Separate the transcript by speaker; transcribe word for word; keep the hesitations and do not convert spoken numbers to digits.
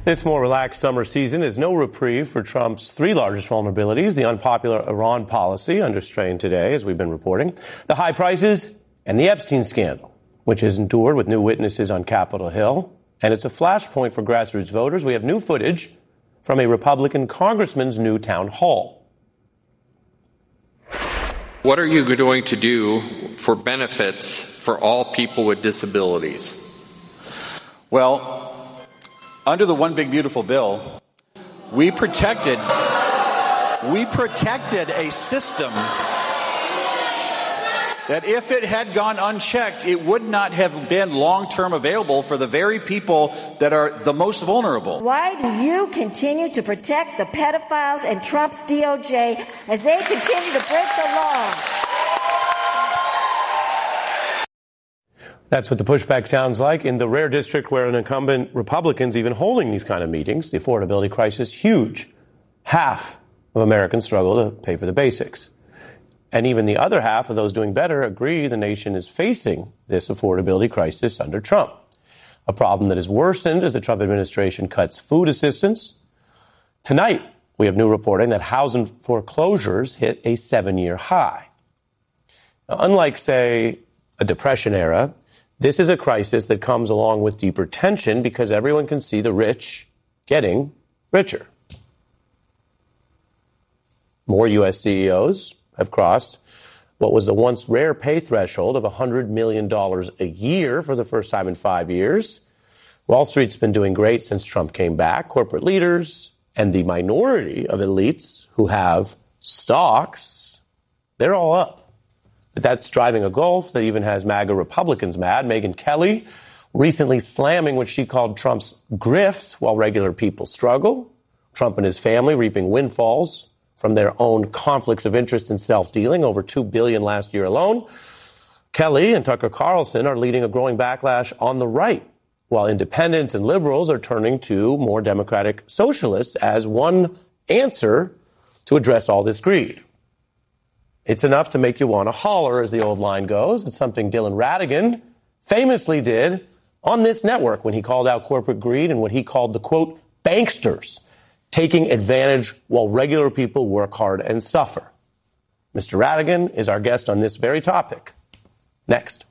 Speaker 1: This more relaxed summer season is no reprieve for Trump's three largest vulnerabilities: the unpopular Iran policy, under strain today, as we've been reporting, the high prices, and the Epstein scandal, which has endured with new witnesses on Capitol Hill. And it's a flashpoint for grassroots voters. We have new footage from a Republican congressman's new town hall.
Speaker 2: What are you going to do for benefits for all people with disabilities?
Speaker 3: Well, under the One Big Beautiful Bill, we protected, we protected a system that if it had gone unchecked, it would not have been long-term available for the very people that are the most vulnerable.
Speaker 4: Why do you continue to protect the pedophiles and Trump's D O J as they continue to break the law?
Speaker 1: That's what the pushback sounds like in the rare district where an incumbent Republican's even holding these kind of meetings. The affordability crisis, huge. Half of Americans struggle to pay for the basics. And even the other half of those doing better agree the nation is facing this affordability crisis under Trump, a problem that has worsened as the Trump administration cuts food assistance. Tonight, we have new reporting that housing foreclosures hit a seven-year high. Now, unlike, say, a Depression era, this is a crisis that comes along with deeper tension because everyone can see the rich getting richer. More U S C E Os have crossed what was the once rare pay threshold of one hundred million dollars a year for the first time in five years. Wall Street's been doing great since Trump came back. Corporate leaders and the minority of elites who have stocks, they're all up. But that's driving a gulf that even has MAGA Republicans mad. Megyn Kelly recently slamming what she called Trump's grift while regular people struggle. Trump and his family reaping windfalls from their own conflicts of interest and self-dealing, over two billion dollars last year alone. Kelly and Tucker Carlson are leading a growing backlash on the right, while independents and liberals are turning to more democratic socialists as one answer to address all this greed. It's enough to make you want to holler, as the old line goes. It's something Dylan Ratigan famously did on this network when he called out corporate greed and what he called the, quote, banksters, taking advantage while regular people work hard and suffer. Mister Ratigan is our guest on this very topic. Next.